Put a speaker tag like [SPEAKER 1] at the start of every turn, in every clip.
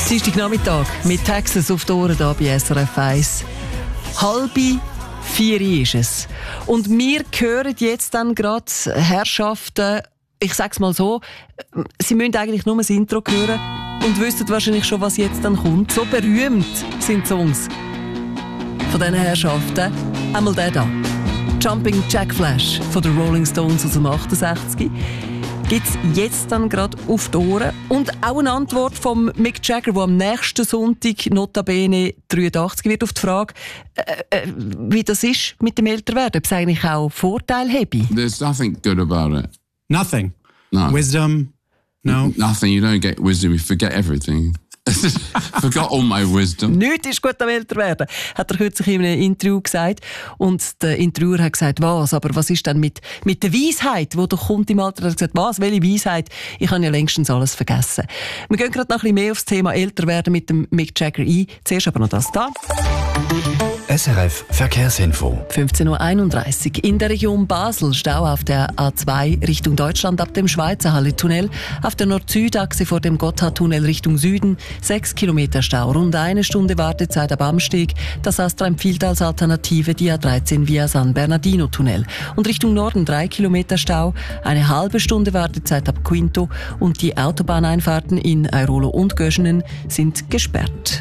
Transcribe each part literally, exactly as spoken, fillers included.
[SPEAKER 1] Dienstagnachmittag mit Texas auf die Ohren hier bei S R F eins. Halbe vier ist es. Und wir hören jetzt dann gerade Herrschaften, ich sag's mal so, sie müssen eigentlich nur das Intro hören und wissen wahrscheinlich schon, was jetzt dann kommt. So berühmt sind die Songs von diesen Herrschaften. Einmal der da. Jumping Jack Flash von den Rolling Stones aus dem achtundsechzig. Gibt es jetzt dann gerade auf die Ohren. Und auch eine Antwort von Mick Jagger, der am nächsten Sonntag notabene dreiundachtzig wird, auf die Frage, äh, äh, wie das ist mit dem Älterwerden. Ob es eigentlich auch Vorteile habe.
[SPEAKER 2] There's nothing good about it.
[SPEAKER 3] Nothing?
[SPEAKER 2] No.
[SPEAKER 3] Wisdom? No?
[SPEAKER 2] Nothing. You don't get wisdom. You forget everything. Forgot all my wisdom.
[SPEAKER 1] Nichts ist gut am Älterwerden, hat er kürzlich in einem Interview gesagt. Und der Interviewer hat gesagt, was, aber was ist denn mit, mit der Weisheit, die doch kommt im Alter? Er hat gesagt, was, welche Weisheit? Ich habe ja längstens alles vergessen. Wir gehen gerade noch ein bisschen mehr aufs Thema Älterwerden mit dem Mick Jagger ein. Zuerst aber noch das da.
[SPEAKER 4] S R F Verkehrsinfo.
[SPEAKER 1] fünfzehn Uhr einunddreißig. In der Region Basel Stau auf der A zwei Richtung Deutschland ab dem Schweizer Halle-Tunnel. Auf der Nord-Süd-Achse vor dem Gotthardtunnel Richtung Süden sechs Kilometer Stau. Rund eine Stunde Wartezeit ab Amsteg. Das Astra empfiehlt als Alternative die A dreizehn via San Bernardino-Tunnel. Und Richtung Norden drei Kilometer Stau. Eine halbe Stunde Wartezeit ab Quinto. Und die Autobahneinfahrten in Airolo und Göschenen sind gesperrt.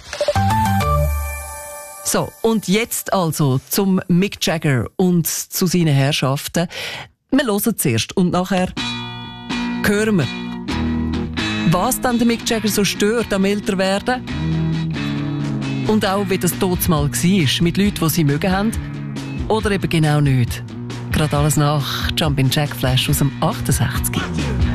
[SPEAKER 1] So, und jetzt also zum Mick Jagger und zu seinen Herrschaften. Wir hören zuerst und nachher hören wir, was dann der Mick Jagger so stört am Älterwerden und auch, wie das damals mal war, mit Leuten, die sie mögen haben oder eben genau nicht. Gerade alles nach Jumping Jack Flash aus dem achtundsechzig.